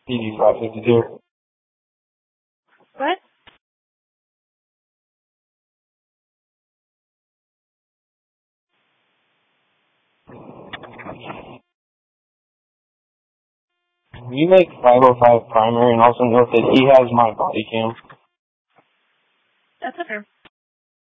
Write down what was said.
PG552. What? You make 505 primary and also note that he has my body cam. That's okay.